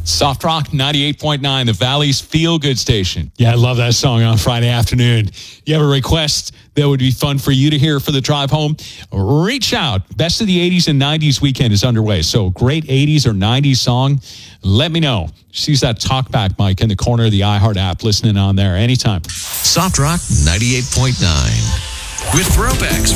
Soft Rock 98.9, the Valley's feel-good station. Yeah, I love that song on Friday afternoon. You have a request that would be fun for you to hear for the drive home? Reach out. Best of the 80s and 90s weekend is underway. So great 80s or 90s song, let me know. Just use that talkback mic in the corner of the iHeart app, listening on there anytime. Soft Rock 98.9 with throwbacks